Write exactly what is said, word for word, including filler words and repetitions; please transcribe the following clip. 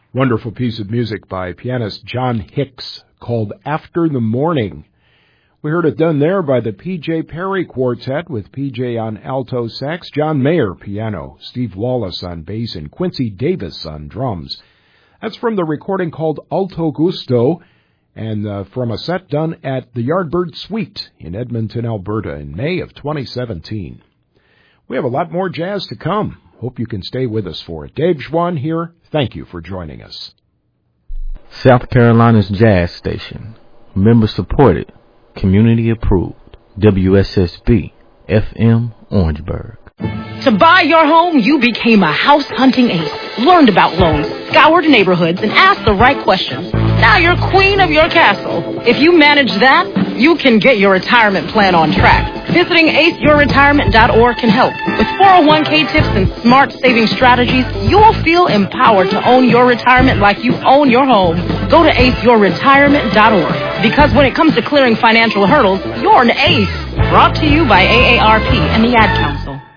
Wonderful piece of music by pianist John Hicks called After the Morning. We heard it done there by the P J Perry Quartet with P J on alto sax, John Mayer piano, Steve Wallace on bass, and Quincy Davis on drums. That's from the recording called Alto Gusto, and uh, from a set done at the Yardbird Suite in Edmonton, Alberta in May of twenty seventeen. We have a lot more jazz to come. Hope you can stay with us for it. Dave Schwann here. Thank you for joining us. South Carolina's jazz station. Member supported. Community approved. W S S B F M Orangeburg. To buy your home, you became a house hunting ace. Learned about loans, scoured neighborhoods, and asked the right questions. Now you're queen of your castle. If you manage that, you can get your retirement plan on track. Visiting ace your retirement dot org can help. With four oh one k tips and smart saving strategies, you'll feel empowered to own your retirement like you own your home. Go to ace your retirement dot org. Because when it comes to clearing financial hurdles, you're an ace. Brought to you by A A R P and the Ad Council.